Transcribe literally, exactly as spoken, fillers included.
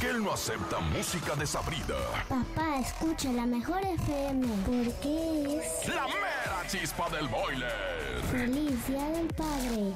que él no acepta música desabrida. Papá, escucha la mejor F M, porque es la mera chispa del boiler. Feliz Día del Padre.